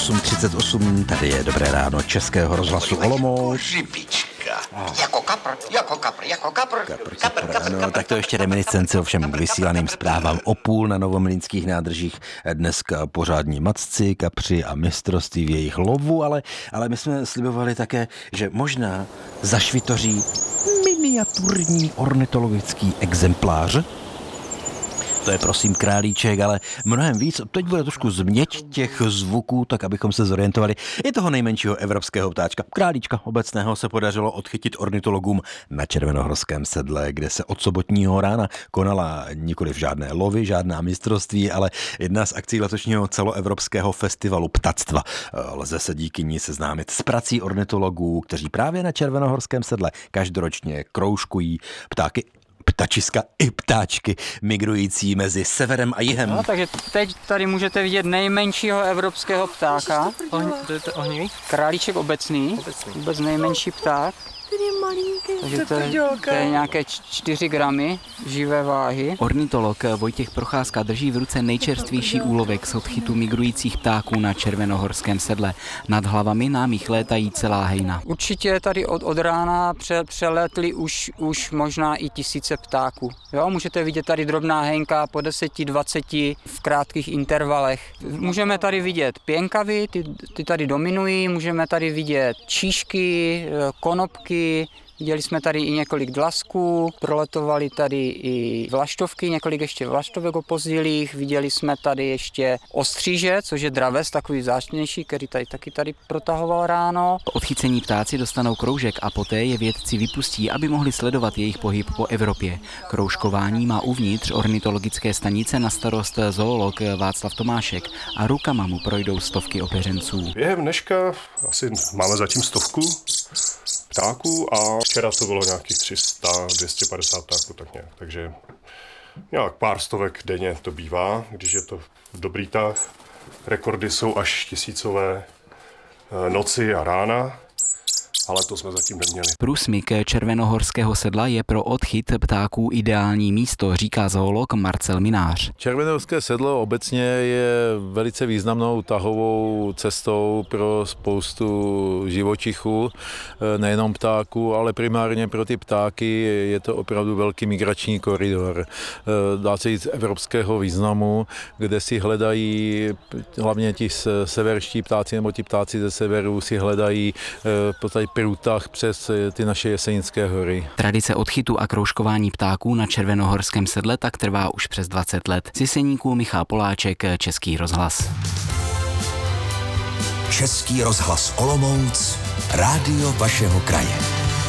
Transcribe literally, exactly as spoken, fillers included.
osm třicet osm, tady je Dobré ráno Českého rozhlasu Olomouc. Jako kapr, jako kapr, jako kapr, kapr, kapr, kapr, No, tak to ještě reminiscence ovšem k vysílaným zprávám o půl na novomlýnských nádržích. Dneska pořádní macci, kapři a mistrovství v jejich lovu, ale, ale my jsme slibovali také, že možná zašvitoří miniaturní ornitologický exemplář. To je prosím králíček, ale mnohem víc. Teď bude trošku změť těch zvuků, tak abychom se zorientovali. I toho nejmenšího evropského ptáčka. Králíčka obecného se podařilo odchytit ornitologům na Červenohorském sedle, kde se od sobotního rána konala nikoliv žádné lovy, žádná mistrovství, ale jedna z akcí letošního celoevropského festivalu ptactva. Lze se díky ní seznámit s prací ornitologů, kteří právě na Červenohorském sedle každoročně kroužkují ptáky, ptačiska i ptáčky migrující mezi severem a jihem. No, takže teď tady můžete vidět nejmenšího evropského ptáka. Ohni, to je to ohnivý? Králíček obecný, Obecný. vůbec nejmenší pták. Ten je malinký. Takže to je, to je nějaké čtyři gramy živé váhy. Ornitolog Vojtěch Procházka drží v ruce nejčerstvější úlovek z odchytu migrujících ptáků na Červenohorském sedle. Nad hlavami nám jich létají celá hejna. Určitě tady od, od rána pře, přelétly už, už možná i tisíce ptáků. Jo, můžete vidět tady drobná hejnka po deseti, dvaceti v krátkých intervalech. Můžeme tady vidět pěnkavy, ty, ty tady dominují, můžeme tady vidět číšky, konopky, viděli jsme tady i několik dlasků, proletovaly tady i vlaštovky, několik ještě vlaštovek opozdilých, viděli jsme tady ještě ostříže, což je draves, takový vzácnější, který tady taky tady protahoval ráno. Odchycení ptáci dostanou kroužek a poté je vědci vypustí, aby mohli sledovat jejich pohyb po Evropě. Kroužkování má uvnitř ornitologické stanice na starost zoolog Václav Tomášek a rukama mu projdou stovky opeřenců. Během dneška asi máme zatím stovku ptáků a včera to bylo nějakých tři sta, dvě stě padesát ptáků, tak nějak. Takže nějak pár stovek denně to bývá, když je to dobrý tah. Rekordy jsou až tisícové noci a rána, ale to jsme zatím neměli. Průsmyk Červenohorského sedla je pro odchyt ptáků ideální místo, říká zoolog Marcel Minář. Červenohorské sedlo obecně je velice významnou tahovou cestou pro spoustu živočichů, nejenom ptáků, ale primárně pro ty ptáky je to opravdu velký migrační koridor. Dá se říct evropského významu, kde si hledají, hlavně ti severští ptáci nebo ti ptáci ze severu si hledají v podstatě průtah přes ty naše Jesenické hory. Tradice odchytu a kroužkování ptáků na Červenohorském sedle tak trvá už přes dvacet let. Z Jeseníků Michal Poláček, Český rozhlas. Český rozhlas Olomouc, rádio vašeho kraje.